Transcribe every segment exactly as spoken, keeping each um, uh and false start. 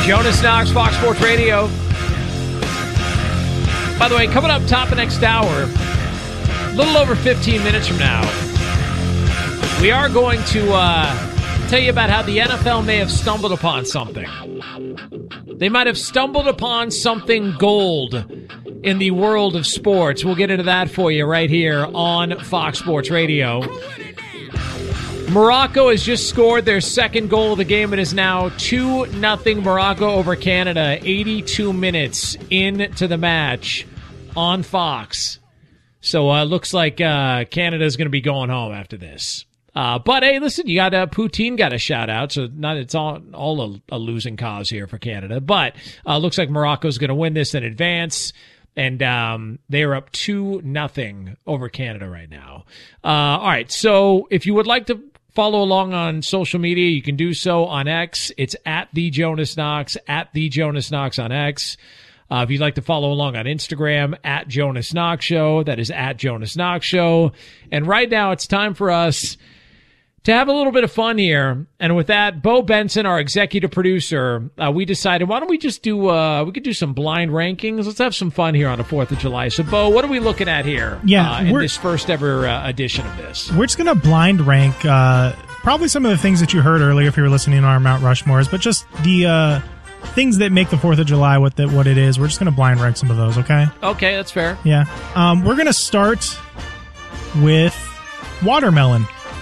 Jonas Knox, Fox Sports Radio. By the way, coming up top of next hour, a little over fifteen minutes from now, we are going to uh, tell you about how the N F L may have stumbled upon something. They might have stumbled upon something gold in the world of sports. We'll get into that for you right here on Fox Sports Radio. Morocco has just scored their second goal of the game. It is now two nothing Morocco over Canada, eighty-two minutes into the match on Fox. So it uh, looks like uh, Canada is going to be going home after this. Uh, but, hey, listen, you got uh, Poutine got a shout-out, so not it's all, all a, a losing cause here for Canada. But uh, looks like Morocco's going to win this in advance. And um, they are up two nothing over Canada right now. Uh, all right, so if you would like to follow along on social media, you can do so on X. It's at the Jonas Knox, at the Jonas Knox on X. Uh, if you'd like to follow along on Instagram, at Jonas Knox Show, that is at Jonas Knox Show. And right now it's time for us to have a little bit of fun here. And with that, Bo Benson, our executive producer, uh, we decided, why don't we just do, uh, we could do some blind rankings. Let's have some fun here on the fourth of July. So, Bo, what are we looking at here yeah, uh, in this first ever uh, edition of this? We're just going to blind rank uh, probably some of the things that you heard earlier if you were listening to our Mount Rushmores, but just the uh, things that make the fourth of July what, the, what it is. We're just going to blind rank some of those, okay? Okay, that's fair. Yeah. Um, we're going to start with watermelon.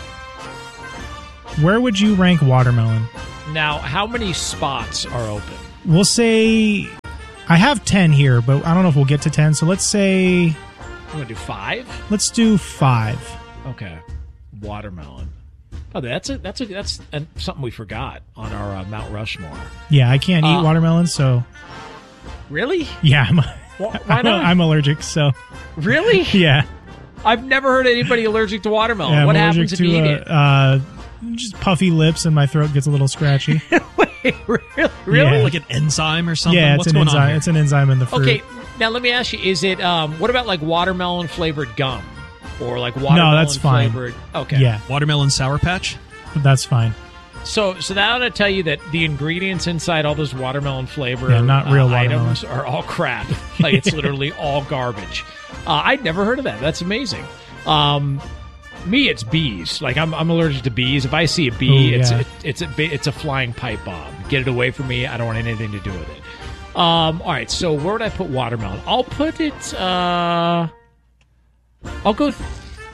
Where would you rank watermelon? Now, how many spots are open? We'll say I have ten here, but I don't know if we'll get to ten. So let's say I'm going to do five. Let's do five. Okay, watermelon. Oh, that's a that's a that's a, something we forgot on our uh, Mount Rushmore. Yeah, I can't eat uh, watermelon, so really? Yeah, I'm, well, why not? I'm allergic, so really? Yeah, I've never heard anybody allergic to watermelon. Yeah, what I'm happens if to, you eat uh, it? Uh, just puffy lips and my throat gets a little scratchy. Wait, really? Really? Yeah. Like an enzyme or something? Yeah, it's What's an going enzyme. on here? It's an enzyme in the fruit. Okay, now let me ask you: is it um, what about like watermelon flavored gum, or like watermelon no, that's fine. flavored? Okay, yeah, watermelon Sour Patch. That's fine. So, so that ought to tell you that the ingredients inside all those watermelon flavor yeah, not real uh, watermelon. items are all crap. Like it's literally all garbage. Uh, I'd never heard of that. That's amazing. Um, me, it's bees. Like I'm, I'm allergic to bees. If I see a bee, Ooh, it's yeah. it, it's a it's a flying pipe bomb. Get it away from me. I don't want anything to do with it. Um, all right. So where would I put watermelon? I'll put it. Uh, I'll go th-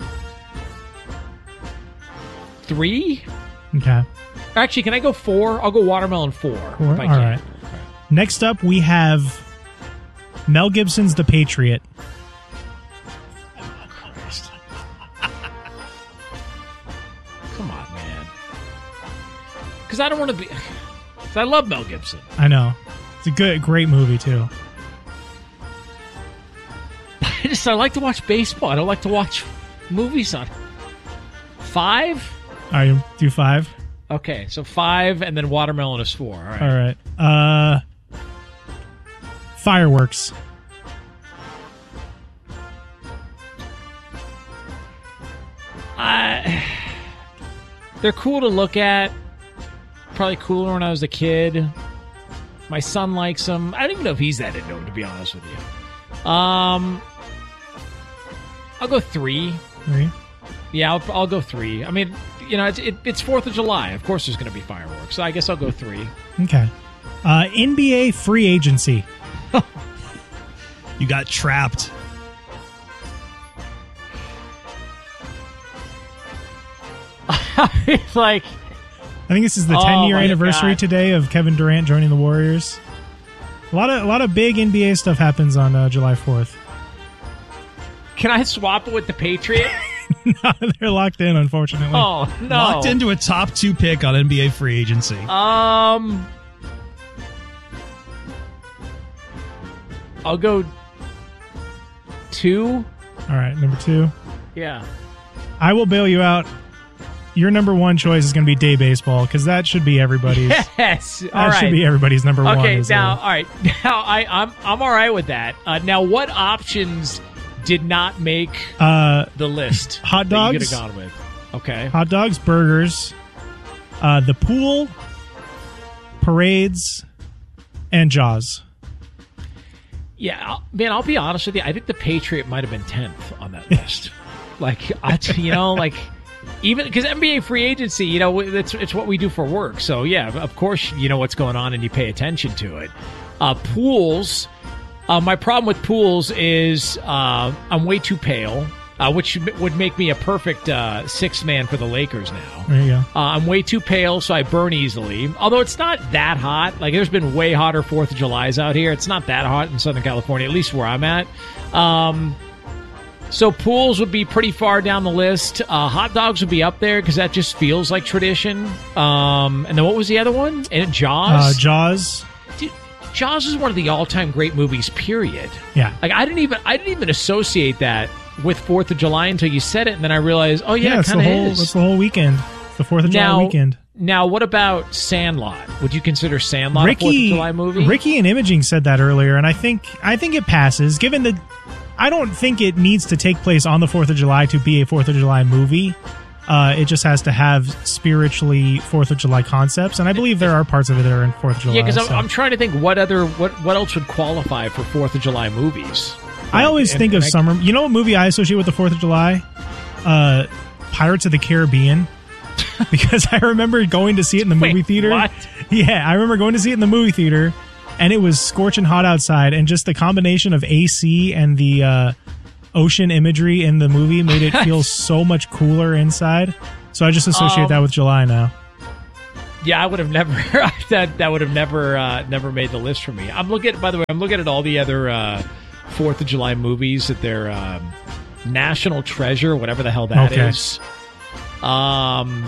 three. Okay. Actually, can I go four? I'll go watermelon four. Four? If I All can. right. Next up, we have Mel Gibson's The Patriot. Oh, Christ. Come on, man. Because I don't want to be... Because I love Mel Gibson. I know. It's a good, great movie, too. I just, I like to watch baseball. I don't like to watch movies on... Five? All right, do five. Okay, so five, and then watermelon is four. All right. All right. Uh, fireworks. I, they're cool to look at. Probably cooler when I was a kid. My son likes them. I don't even know if he's that into them, to be honest with you. Um, I'll go three. Three? Yeah, I'll, I'll go three. I mean, you know, it's, it, it's fourth of July. Of course there's going to be fireworks. So I guess I'll go three. Okay. Uh, N B A free agency. You got trapped. Like, I think this is the Oh, ten-year my anniversary God. today of Kevin Durant joining the Warriors. A lot of a lot of big N B A stuff happens on uh, July fourth. can I swap it with the Patriot? No, they're locked in, unfortunately. Oh, no. Locked into a top two pick on N B A free agency. Um, I'll go two. All right, number two. Yeah. I will bail you out. Your number one choice is going to be day baseball because that should be everybody's. Yes. All that right. should be everybody's number one. Okay. is, Now, uh, all right. Now, I, I'm I'm all right with that. Uh, now, what options did not make uh, the list? hot that you dogs? could have gone with. Okay. hot dogs, burgers, uh, the pool, parades, and Jaws. Yeah, I'll, man, I'll be honest with you. I think The Patriot might have been tenth on that list. like, I, you know, like even because N B A free agency, you know, it's it's what we do for work. So yeah, of course, you know what's going on and you pay attention to it. Uh, pools. Uh, my problem with pools is uh, I'm way too pale. Uh, which would make me a perfect uh, sixth man for the Lakers now. There you go. Uh, I'm way too pale, so I burn easily. Although it's not that hot. Like, there's been way hotter fourth of Julys out here. It's not that hot in Southern California, at least where I'm at. Um, so pools would be pretty far down the list. Uh, hot dogs would be up there because that just feels like tradition. Um, and then what was the other one? And Jaws? Uh, Jaws. Dude, Jaws is one of the all-time great movies, period. Yeah. Like, I didn't even I didn't even associate that with fourth of July until you said it, and then I realized, oh, yeah, yeah it kind of is. It's the whole weekend. It's the fourth of now, July weekend. Now, what about Sandlot? Would you consider Sandlot Ricky, a fourth of July movie? Ricky and Imaging said that earlier, and I think I think it passes, given that I don't think it needs to take place on the fourth of July to be a fourth of July movie. Uh, it just has to have spiritually fourth of July concepts, and I believe there are parts of it that are in fourth of July. Yeah, because I'm, so. I'm trying to think what other what, what else would qualify for fourth of July movies. I always and, think and of I, summer. You know what movie I associate with the fourth of July? Uh, Pirates of the Caribbean. Because I remember going to see it in the movie Wait, theater. what? Yeah, I remember going to see it in the movie theater, and it was scorching hot outside, and just the combination of A C and the uh, ocean imagery in the movie made it feel so much cooler inside. So I just associate um, that with July now. Yeah, I would have never that that would have never uh, never made the list for me. I'm looking. By the way, I'm looking at all the other uh, fourth of July movies that they're um, National Treasure, whatever the hell that okay. is. Um,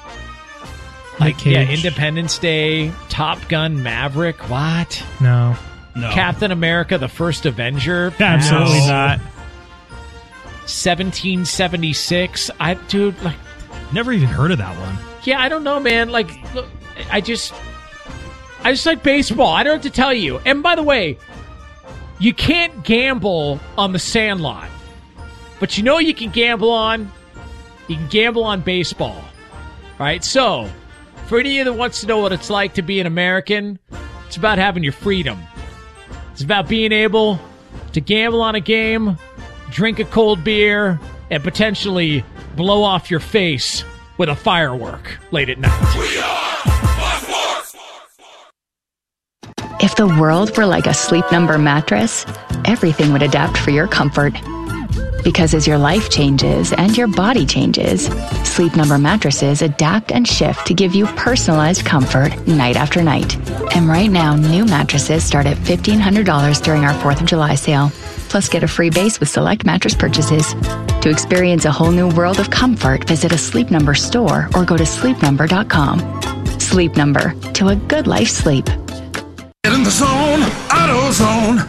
like yeah, Independence Day, Top Gun, Maverick. What? No, No. Captain America: The First Avenger. absolutely Pass. not. seventeen seventy-six. I dude, like, Never even heard of that one. yeah, I don't know, man. Like, look, I just, I just like baseball. I don't have to tell you. And by the way, you can't gamble on the Sandlot, but you know you can gamble on. You can gamble on baseball. All right, so for any of you that wants to know what it's like to be an American, it's about having your freedom. It's about being able to gamble on a game, drink a cold beer, and potentially blow off your face with a firework late at night. We are If the world were like a Sleep Number mattress, everything would adapt for your comfort. Because as your life changes and your body changes, Sleep Number mattresses adapt and shift to give you personalized comfort night after night. And right now, new mattresses start at fifteen hundred dollars during our fourth of July sale. Plus, get a free base with select mattress purchases. To experience a whole new world of comfort, visit a Sleep Number store or go to sleep number dot com. Sleep Number, to a good life sleep. Get in the zone, AutoZone.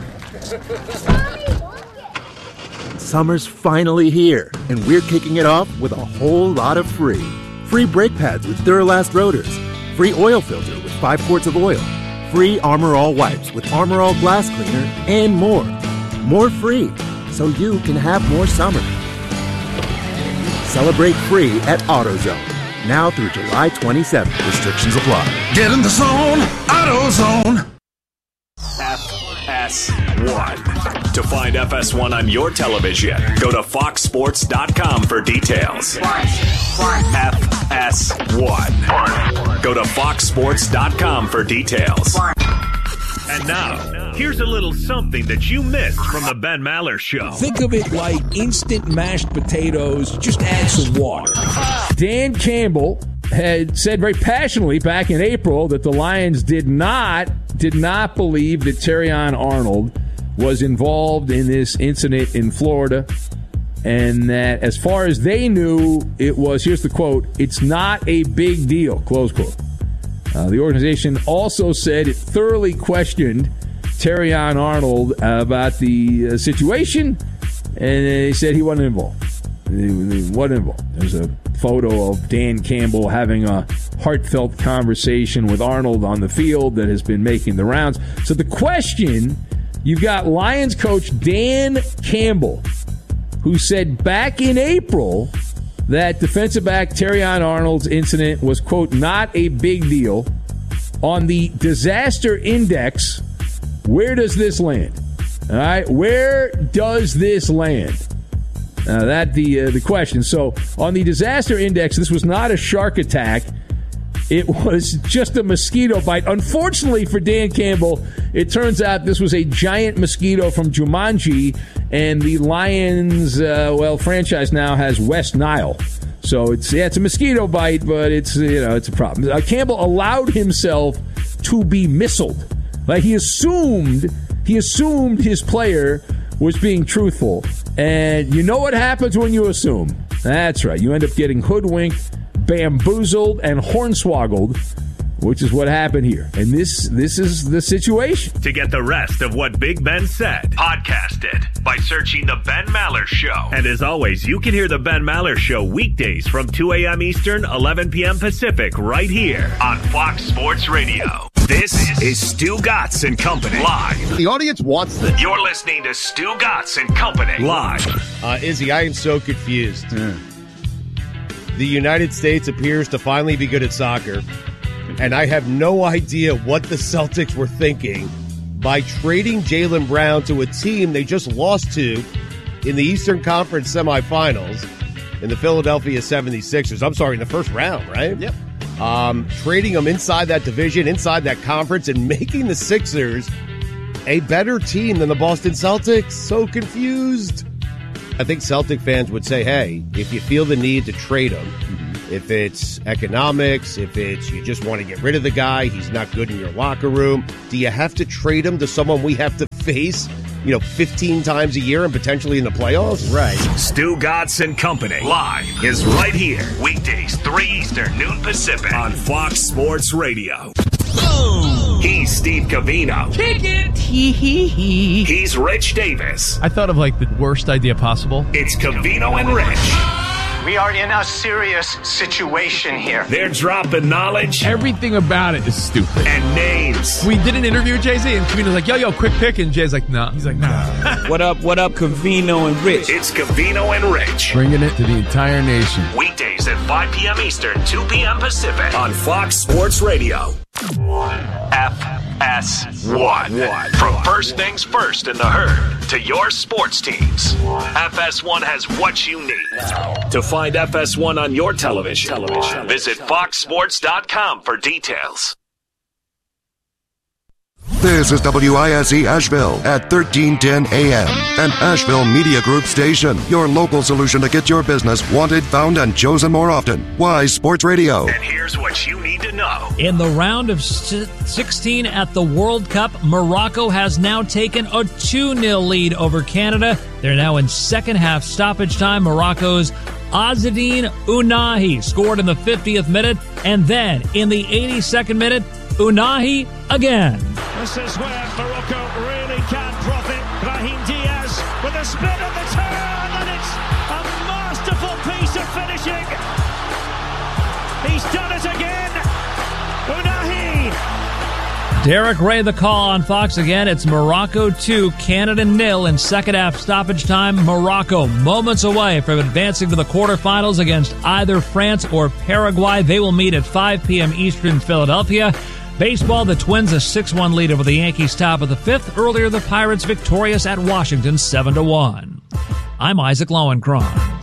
Summer's finally here, and we're kicking it off with a whole lot of free. Free brake pads with Duralast rotors. Free oil filter with five quarts of oil. Free Armor All wipes with Armor All glass cleaner, and more. More free, so you can have more summer. Celebrate free at AutoZone. Now through July twenty-seventh. Restrictions apply. Get in the zone, AutoZone. F S one. To find F S one on your television, go to fox sports dot com for details. F S one. Go to fox sports dot com for details. And now, here's a little something that you missed from the Ben Maller Show. Think of it like instant mashed potatoes, just add some water. Dan Campbell had said very passionately back in April that the Lions did not did not believe that Terrion Arnold was involved in this incident in Florida, and that as far as they knew, it was, here's the quote, "It's not a big deal," close quote. Uh, the organization also said it thoroughly questioned Terrion Arnold about the uh, situation, and they said he wasn't involved. He, he wasn't involved. There's a photo of Dan Campbell having a heartfelt conversation with Arnold on the field that has been making the rounds. So the question, you've got Lions coach Dan Campbell, who said back in April that defensive back Terrion Arnold's incident was, quote, not a big deal. on the disaster index, where does this land? All right, where does this land? Uh, that the uh, the question. So on the disaster index, this was not a shark attack. It was just a mosquito bite. Unfortunately for Dan Campbell, it turns out this was a giant mosquito from Jumanji, and the Lions, uh, well, franchise now has West Nile. So it's yeah, it's a mosquito bite, but it's you know it's a problem. Uh, Campbell allowed himself to be missiled. Like he assumed he assumed his player was being truthful, and you know what happens when you assume? That's right. You end up getting hoodwinked, bamboozled, and hornswoggled, which is what happened here. And this this is the situation. To get the rest of what Big Ben said, podcast it by searching The Ben Maller Show. And as always, you can hear The Ben Maller Show weekdays from two a.m. Eastern, eleven p.m. Pacific, right here on Fox Sports Radio. This is Stu Gatz and Company live. The audience wants this. You're listening to Stu Gatz and Company live. Uh, Izzy, I am so confused. Mm. The United States appears to finally be good at soccer, and I have no idea what the Celtics were thinking by trading Jaylen Brown to a team they just lost to in the Eastern Conference semifinals in the Philadelphia seventy-sixers. I'm sorry, in the first round, right? Yep. Um, trading them inside that division, inside that conference, and making the Sixers a better team than the Boston Celtics. So confused. I think Celtic fans would say, hey, if you feel the need to trade him, mm-hmm. if it's economics, if it's you just want to get rid of the guy, he's not good in your locker room, do you have to trade him to someone we have to face, you know, fifteen times a year and potentially in the playoffs? Right. Stu Gatz and Company live is right here. Weekdays, three Eastern, noon Pacific on Fox Sports Radio. Boom! He's Steve Covino. Kick it! Hee hee hee. He's Rich Davis. I thought of like the worst idea possible. It's Covino and Rich. We are in a serious situation here. They're dropping knowledge. Everything about it is stupid. And names. We did an interview with Jay-Z, and Covino's like, yo, yo, quick pick. And Jay's like, nah. He's like, nah. What up, what up, Covino and Rich? It's Covino and Rich. Bringing it to the entire nation. Weekdays at five p.m. Eastern, two p.m. Pacific on Fox Sports Radio. F S one. From first things first in the herd to your sports teams, F S one has what you need. To find F S one on your television, television. visit fox sports dot com for details. This is W I S E Asheville at thirteen ten A M, an Asheville Media Group station. Your local solution to get your business wanted, found, and chosen more often. Wise Sports Radio. And here's what you need to know. In the round of sixteen at the World Cup, Morocco has now taken a two nil lead over Canada. They're now in second half stoppage time. Morocco's Azzedine Ounahi scored in the fiftieth minute, and then in the eighty-second minute, Ounahi again. This is where Morocco really can profit. Brahim Diaz with a spin on the turn, and it's a masterful piece of finishing. He's done it again. Ounahi. Derek Ray, the call on Fox again. It's Morocco two, Canada nil in second half stoppage time. Morocco moments away from advancing to the quarterfinals against either France or Paraguay. They will meet at five p.m. Eastern, Philadelphia. Baseball, the Twins a six one lead over the Yankees top of the fifth. Earlier, the Pirates victorious at Washington seven to one. I'm Isaac Lowenkron.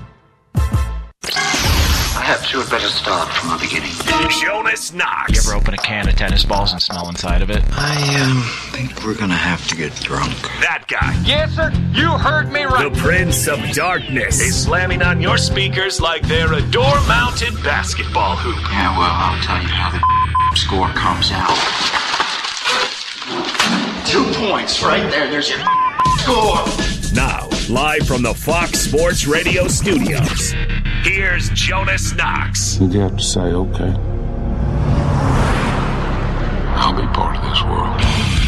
Perhaps you had better start from the beginning. Jonas Knox. You ever open a can of tennis balls and smell inside of it? I um, think we're gonna have to get drunk. That guy. Yes, sir. You heard me right. The Prince of Darkness is slamming on your speakers like they're a door-mounted basketball hoop. Yeah, well, I'll tell you how the score comes out. Two points right there. There's your score. Now, live from the Fox Sports Radio studios, here's Jonas Knox. You have to say, okay, I'll be part of this world.